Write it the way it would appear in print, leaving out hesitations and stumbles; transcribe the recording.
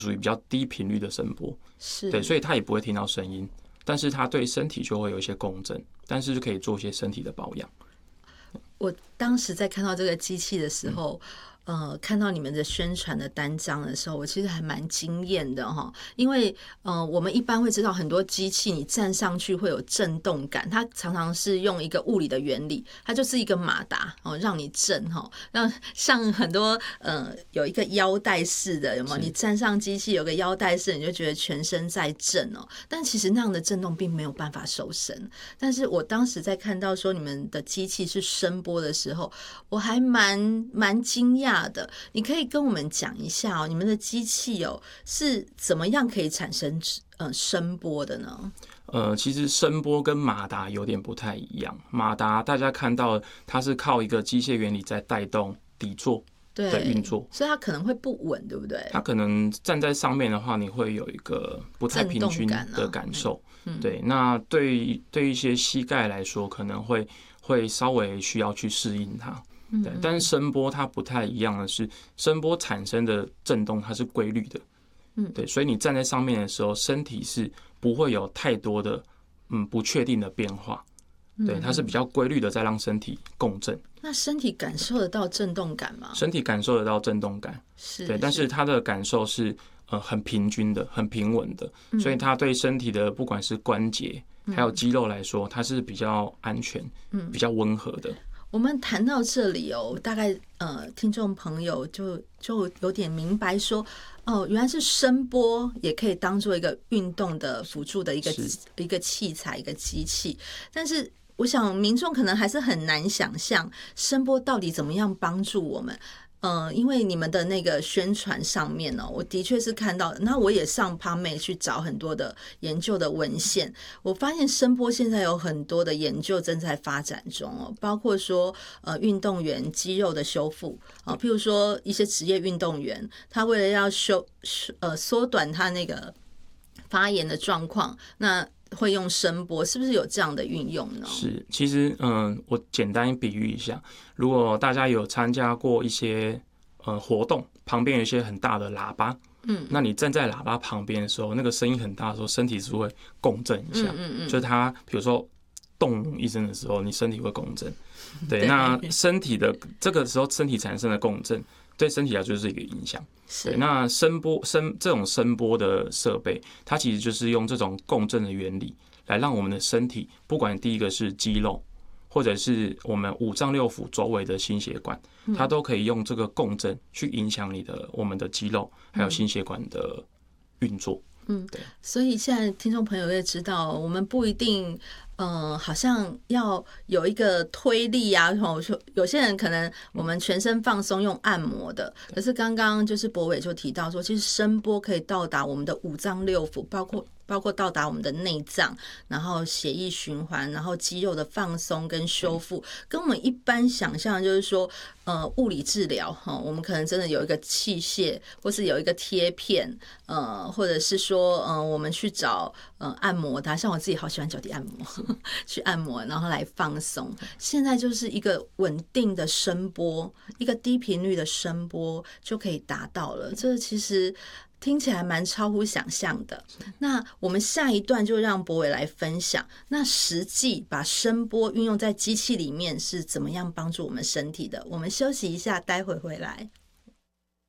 属于比较低频率的声波， 是对，所以它也不会听到声音，但是它对身体就会有一些共振，但是就可以做一些身体的保养。 我当时在看到这个机器的时候，看到你们的宣传的单张的时候，我其实还蛮惊艳的哈。因为我们一般会知道很多机器你站上去会有震动感，它常常是用一个物理的原理，它就是一个马达让你震哈。让像很多有一个腰带式的，有没有？你站上机器有个腰带式，你就觉得全身在震哦。但其实那样的震动并没有办法收声。但是我当时在看到说你们的机器是声波的时候，我还蛮惊讶的。你可以跟我们讲一下你们的机器是怎么样可以产生声波的呢？ 其实声波跟马达有点不太一样。马达大家看到它是靠一个机械原理在带动底座的运作， 所以它可能会不稳，对不对？ 它可能站在上面的话，你会有一个不太平均的感受。对，那对一些膝盖来说，可能会稍微需要去适应它。对，但是声波它不太一样的是，声波产生的震动它是规律的。对，所以你站在上面的时候，身体是不会有太多的不确定的变化。对，它是比较规律的在让身体共振。 那身体感受得到震动感吗？ 身体感受得到震动感，对，但是它的感受是很平均的、很平稳的，所以它对身体的不管是关节还有肌肉来说，它是比较安全、比较温和的。 我们谈到这里大概听众朋友就有点明白说，原来是声波也可以当做一个运动的辅助的一个器材、一个机器，但是我想民众可能还是很难想象声波到底怎么样帮助我们。因为你们的那个宣传上面我的确是看到，那我也上 PubMed 去找很多的研究的文献，我发现声波现在有很多的研究正在发展中包括说运动员肌肉的修复譬如说一些职业运动员，他为了要缩短他那个发炎的状况，那会用声波，是不是有这样的运用呢？ 是，其实我简单比喻一下，如果大家有参加过一些活动，旁边有一些很大的喇叭，那你站在喇叭旁边的时候，那个声音很大的时候，身体是会共振一下，就是它比如说咚一声的时候，你身体会共振，对，那身体的这个时候身体产生的共振，对身体来说就是一个影响。对，那这种声波的设备，它其实就是用这种共振的原理来让我们的身体，不管第一个是肌肉，或者是我们五脏六腑周围的心血管，它都可以用这个共振去影响我们的肌肉还有心血管的运作。对， 所以现在听众朋友也知道，我们不一定好像要有一个推力啊，有些人可能我们全身放松用按摩的，可是刚刚就是柏伟就提到说，其实声波可以到达我们的五脏六腑，包括到达我们的内脏，然后血液循环，然后肌肉的放松跟修复，跟我们一般想象就是说物理治疗我们可能真的有一个器械，或是有一个贴片或者是说我们去找按摩的，像我自己好喜欢脚底按摩去按摩然后来放松。现在就是一个稳定的声波，一个低频率的声波就可以达到了，这其实听起来蛮超乎想象的。那我们下一段就让柏伟来分享，那实际把声波运用在机器里面是怎么样帮助我们身体的。我们休息一下，待会回来。